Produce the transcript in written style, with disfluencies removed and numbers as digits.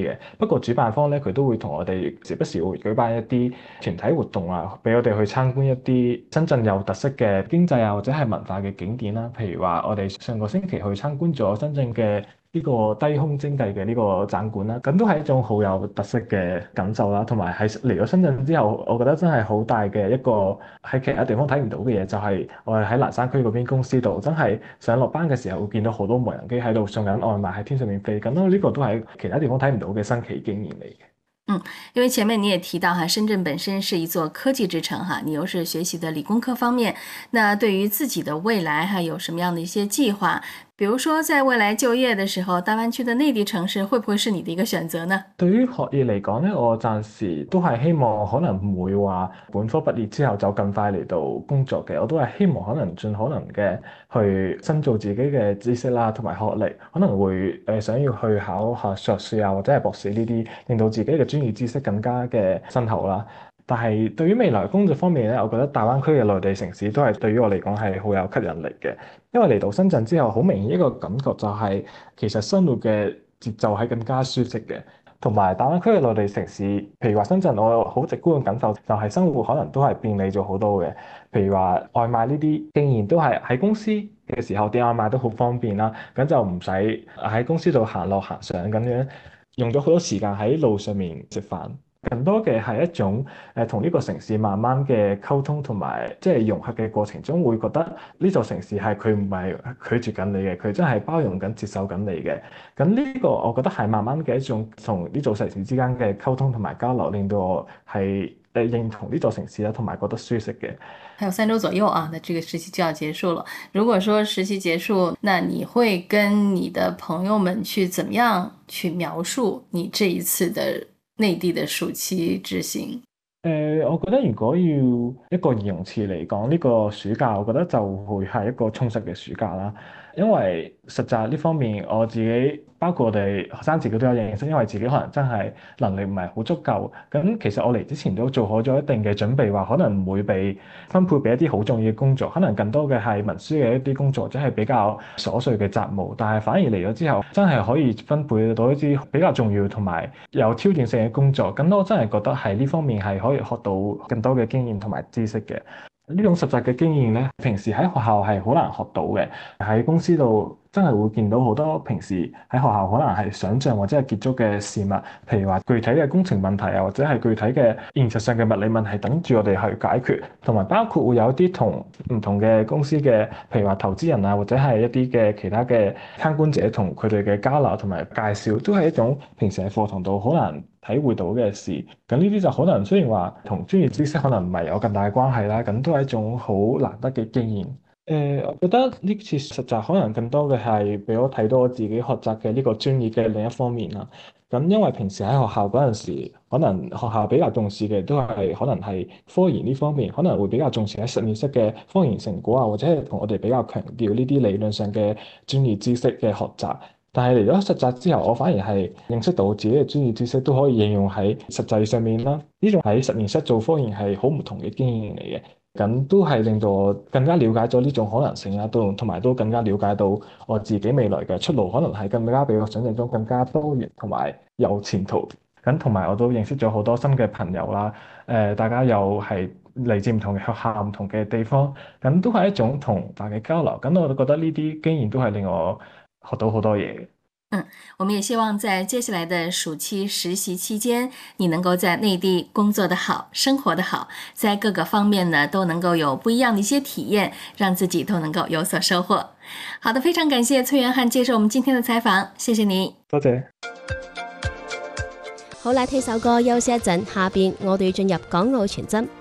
嘅。不過主辦方咧佢都會同我哋時不時會舉辦一啲團體活動啊，俾我哋去參觀一啲深圳有特色嘅經濟啊或者係文化嘅景點啦。譬如話我哋上個星期去參觀咗深圳嘅呢個低空蒸計嘅呢個展館啦，咁都係一種好有特色嘅感受啦。同埋喺嚟咗深圳之後，我覺得真係好大嘅一個喺其他地方睇唔到嘅嘢，就係我哋喺南山區嗰邊公司度，真係上落班嘅時候會見到好多無人機喺度送緊外賣喺天上面飛緊咯。呢個都係其他地方睇唔到嘅新奇經驗嚟嘅。 因為前面你也提到哈，深圳本身是一座科技之城哈，你又是學習的理工科方面，那對於自己的未來還有什麼樣的一些計劃？比如說在未來就業的時候，大灣區的內地城市會不會是你的一個選擇呢？ 對於學業嚟講咧，我暫時都係希望可能唔會話本科畢業之後就咁快嚟到工作嘅，我都係希望可能盡可能嘅去深造自己嘅知識啦，同埋學歷，可能會想要去考下碩士啊或者係博士呢啲，令到自己嘅專業知識更加嘅深厚啦。但係對於未來工作方面咧，我覺得大灣區嘅內地城市都係對於我嚟講係好有吸引力嘅。因為嚟到深圳之後，好明顯一個感覺就係其實生活嘅節奏係更加舒適嘅，同埋大灣區嘅內地城市，譬如話深圳，我好直觀嘅感受就係生活可能都係便利咗好多嘅。譬如話外賣呢啲，竟然都係喺公司嘅時候點外賣都好方便啦，咁就唔使喺公司度行落行上咁樣，用咗好多時間喺路上面食飯。更多嘅係一種同呢個城市慢慢嘅溝通同埋即係融合嘅過程中，會覺得呢座城市係佢唔係拒絕緊你嘅，佢真係包容緊、接受緊你嘅。咁呢個我覺得係慢慢嘅一種同呢座城市之間嘅溝通同埋交流，令到我係認同呢座城市啦，同埋覺得舒適嘅。 還有3周左右啊，那這個實習就要結束了。如果說實習結束，那你會跟你的朋友們去怎麼樣去描述你這一次的內地的暑期之行？ 我覺得如果要一個形容詞嚟講，呢個暑假我覺得就會係一個充實嘅暑假啦。因為實習呢方面，我自己包括我哋學生自己都有認識，因為自己可能真係能力唔係好足夠。咁其實我嚟之前都做好咗一定嘅準備，話可能唔會被分配俾一啲好重要嘅工作，可能更多嘅係文書嘅一啲工作，即係比較瑣碎嘅雜務。但係反而嚟咗之後，真係可以分配到一啲比較重要同埋有挑戰性嘅工作。咁我真係覺得喺呢方面係可以學到更多嘅經驗同埋知識嘅。呢種實習嘅經驗咧，平時喺學校係好難學到嘅。喺公司度真係會見到好多平時喺學校可能係想像或者係結束嘅事物，譬如話具體嘅工程問題啊，或者係具體嘅現實上嘅物理問題等住我哋去解決，同埋包括會有一啲同唔同嘅公司嘅，譬如話投資人啊，或者係一啲嘅其他嘅參觀者同佢哋嘅交流同埋介紹，都係一種平時喺課堂度好難體會到嘅事。咁呢啲就可能雖然話同專業知識可能唔係有咁大嘅關係啦，咁都係一種好難得嘅經驗。我覺得呢次實習可能更多嘅係俾我睇到我自己學習嘅呢個專業嘅另一方面啦。咁因為平時喺學校嗰陣時，可能學校比較重視嘅都係可能係科研呢方面，可能會比較重視喺實驗室嘅科研成果啊，或者係同我哋比較強調呢啲理論上嘅專業知識嘅學習。但係嚟咗實習之後，我反而係認識到自己嘅專業知識都可以應用喺實際上面啦。呢種喺實驗室做科研係好唔同嘅經驗嚟嘅。咁都係令到我更加了解咗呢種可能性啦，同埋都更加了解到我自己未來嘅出路可能係更加比我想象中更加多元同埋有前途。咁同埋我都認識咗好多新嘅朋友啦，大家又係嚟自唔同嘅學校、唔同嘅地方，咁都係一種同大嘅交流。咁我都覺得呢啲經驗都係令我學到好多嘢。 我們也希望在接下來的暑期實習期間，你能夠在內地工作得好，生活得好，在各個方面呢都能夠有不一樣的一些體驗，讓自己都能夠有所收穫。好的，非常感謝崔元漢接受我們今天的採訪，謝謝你。 多謝。 好啦，聽首歌休息一陣，下邊我哋要進入港澳傳真。